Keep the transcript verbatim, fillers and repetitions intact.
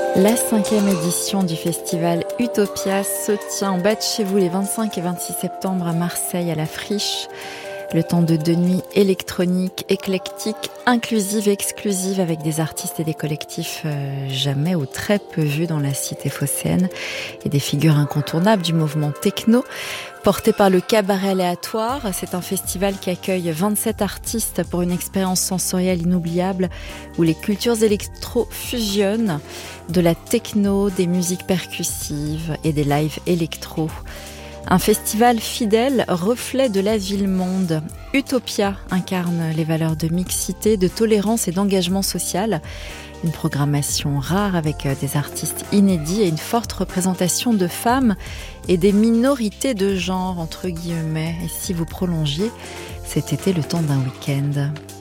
La cinquième édition du festival Utopia se tient en bas de chez vous les vingt-cinq et vingt-six septembre à Marseille, à la Friche. Le temps de deux nuits électroniques, éclectiques, inclusives et exclusives avec des artistes et des collectifs euh, jamais ou très peu vus dans la cité phocéenne et des figures incontournables du mouvement techno. Porté par le Cabaret Aléatoire, c'est un festival qui accueille vingt-sept artistes pour une expérience sensorielle inoubliable où les cultures électro fusionnent, de la techno, des musiques percussives et des lives électro. Un festival fidèle, reflet de la ville-monde. Utopia incarne les valeurs de mixité, de tolérance et d'engagement social. Une programmation rare avec des artistes inédits et une forte représentation de femmes et des minorités de genre, entre guillemets. Et si vous prolongiez cet été le temps d'un week-end.